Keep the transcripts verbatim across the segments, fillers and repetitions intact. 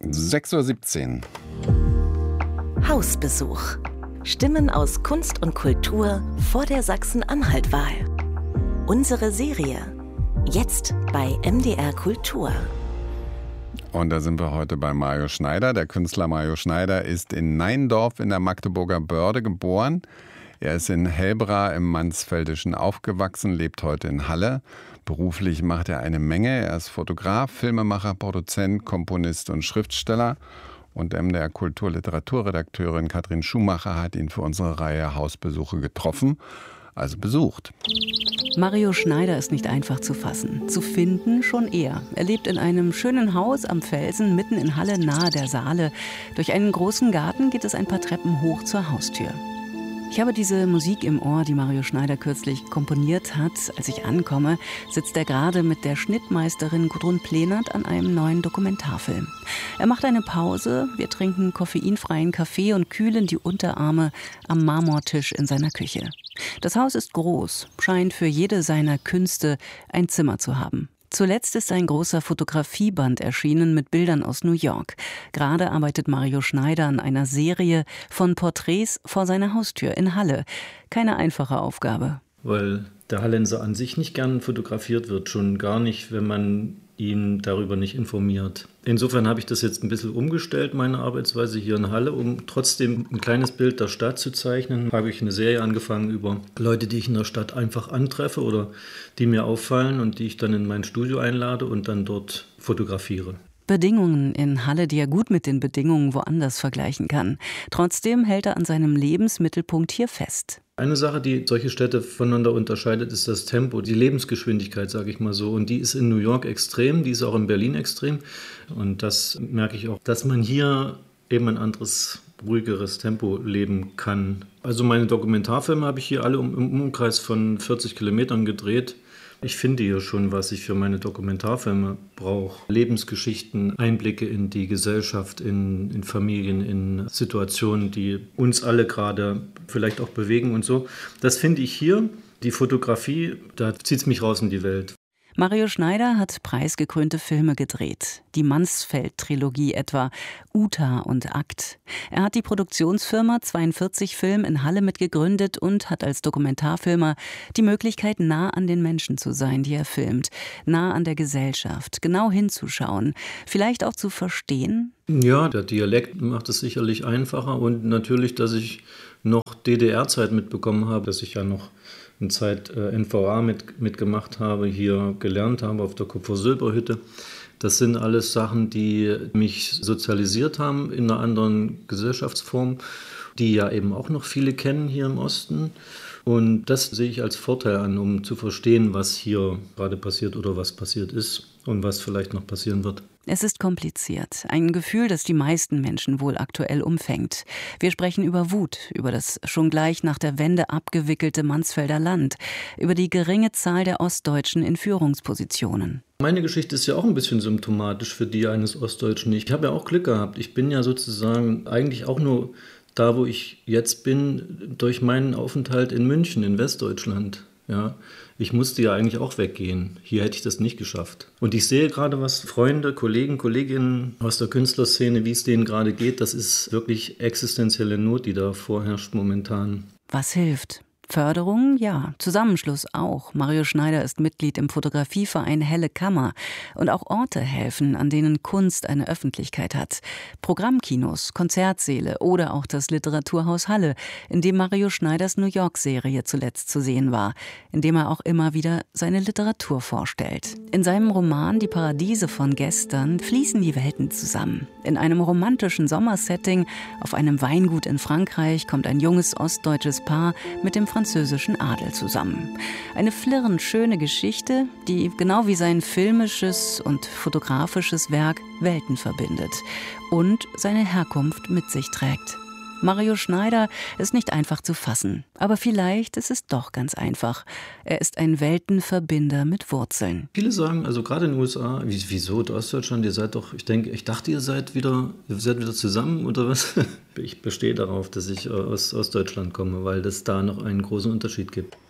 sechs Uhr siebzehn. Hausbesuch. Stimmen aus Kunst und Kultur vor der Sachsen-Anhalt-Wahl. Unsere Serie. Jetzt bei M D R Kultur. Und da sind wir heute bei Mario Schneider. Der Künstler Mario Schneider ist in Neindorf in der Magdeburger Börde geboren. Er ist in Helbra im Mansfeldischen aufgewachsen, lebt heute in Halle. Beruflich macht er eine Menge. Er ist Fotograf, Filmemacher, Produzent, Komponist und Schriftsteller. Und M D R Kultur-Literaturredakteurin Katrin Schumacher hat ihn für unsere Reihe Hausbesuche getroffen, also besucht. Mario Schneider ist nicht einfach zu fassen. Zu finden schon eher. Er lebt in einem schönen Haus am Felsen, mitten in Halle, nahe der Saale. Durch einen großen Garten geht es ein paar Treppen hoch zur Haustür. Ich habe diese Musik im Ohr, die Mario Schneider kürzlich komponiert hat. Als ich ankomme, sitzt er gerade mit der Schnittmeisterin Gudrun Plenert an einem neuen Dokumentarfilm. Er macht eine Pause, wir trinken koffeinfreien Kaffee und kühlen die Unterarme am Marmortisch in seiner Küche. Das Haus ist groß, scheint für jede seiner Künste ein Zimmer zu haben. Zuletzt ist ein großer Fotografieband erschienen mit Bildern aus New York. Gerade arbeitet Mario Schneider an einer Serie von Porträts vor seiner Haustür in Halle. Keine einfache Aufgabe. Weil der Hallenser an sich nicht gern fotografiert wird, schon gar nicht, wenn man ihn darüber nicht informiert. Insofern habe ich das jetzt ein bisschen umgestellt, meine Arbeitsweise hier in Halle, um trotzdem ein kleines Bild der Stadt zu zeichnen. Habe ich eine Serie angefangen über Leute, die ich in der Stadt einfach antreffe oder die mir auffallen und die ich dann in mein Studio einlade und dann dort fotografiere. Bedingungen in Halle, die er gut mit den Bedingungen woanders vergleichen kann. Trotzdem hält er an seinem Lebensmittelpunkt hier fest. Eine Sache, die solche Städte voneinander unterscheidet, ist das Tempo, die Lebensgeschwindigkeit, sage ich mal so. Und die ist in New York extrem, die ist auch in Berlin extrem. Und das merke ich auch, dass man hier eben ein anderes, ruhigeres Tempo leben kann. Also meine Dokumentarfilme habe ich hier alle im Umkreis von vierzig Kilometern gedreht. Ich finde hier schon, was ich für meine Dokumentarfilme brauche. Lebensgeschichten, Einblicke in die Gesellschaft, in, in Familien, in Situationen, die uns alle gerade vielleicht auch bewegen und so. Das finde ich hier. Die Fotografie, da zieht es mich raus in die Welt. Mario Schneider hat preisgekrönte Filme gedreht. Die Mansfeld-Trilogie etwa, Uta und Akt. Er hat die Produktionsfirma zweiundvierzig Film in Halle mitgegründet und hat als Dokumentarfilmer die Möglichkeit, nah an den Menschen zu sein, die er filmt. Nah an der Gesellschaft, genau hinzuschauen. Vielleicht auch zu verstehen? Ja, der Dialekt macht es sicherlich einfacher. Und natürlich, dass ich noch D D R-Zeit mitbekommen habe, dass ich ja noch eine Zeit äh, N V A mit, mitgemacht habe, hier gelernt habe auf der Kupfer-Silber-Hütte. Das sind alles Sachen, die mich sozialisiert haben in einer anderen Gesellschaftsform, die ja eben auch noch viele kennen hier im Osten. Und das sehe ich als Vorteil an, um zu verstehen, was hier gerade passiert oder was passiert ist und was vielleicht noch passieren wird. Es ist kompliziert. Ein Gefühl, das die meisten Menschen wohl aktuell umfängt. Wir sprechen über Wut, über das schon gleich nach der Wende abgewickelte Mansfelder Land, über die geringe Zahl der Ostdeutschen in Führungspositionen. Meine Geschichte ist ja auch ein bisschen symptomatisch für die eines Ostdeutschen. Ich habe ja auch Glück gehabt. Ich bin ja sozusagen eigentlich auch nur da, wo ich jetzt bin, durch meinen Aufenthalt in München, in Westdeutschland. Ja, ich musste ja eigentlich auch weggehen. Hier hätte ich das nicht geschafft. Und ich sehe gerade, was Freunde, Kollegen, Kolleginnen aus der Künstlerszene, wie es denen gerade geht. Das ist wirklich existenzielle Not, die da vorherrscht momentan. Was hilft? Förderung, ja. Zusammenschluss auch. Mario Schneider ist Mitglied im Fotografieverein Helle Kammer. Und auch Orte helfen, an denen Kunst eine Öffentlichkeit hat. Programmkinos, Konzertsäle oder auch das Literaturhaus Halle, in dem Mario Schneiders New York-Serie zuletzt zu sehen war, in dem er auch immer wieder seine Literatur vorstellt. In seinem Roman Die Paradiese von gestern fließen die Welten zusammen. In einem romantischen Sommersetting auf einem Weingut in Frankreich kommt ein junges ostdeutsches Paar mit dem französischen Adel zusammen. Eine flirrend schöne Geschichte, die genau wie sein filmisches und fotografisches Werk Welten verbindet und seine Herkunft mit sich trägt. Mario Schneider ist nicht einfach zu fassen, aber vielleicht ist es doch ganz einfach. Er ist ein Weltenverbinder mit Wurzeln. Viele sagen, also gerade in den U S A, wieso Ostdeutschland, ihr seid doch, ich denke, ich dachte, ihr seid wieder, ihr seid wieder zusammen oder was? Ich bestehe darauf, dass ich aus Ostdeutschland komme, weil es da noch einen großen Unterschied gibt.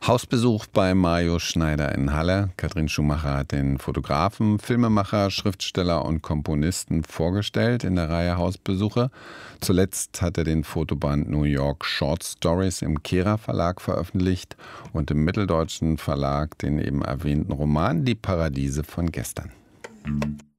Hausbesuch bei Mario Schneider in Halle. Katrin Schumacher hat den Fotografen, Filmemacher, Schriftsteller und Komponisten vorgestellt in der Reihe Hausbesuche. Zuletzt hat er den Fotoband New York Short Stories im Kehrer Verlag veröffentlicht und im mitteldeutschen Verlag den eben erwähnten Roman Die Paradiese von gestern.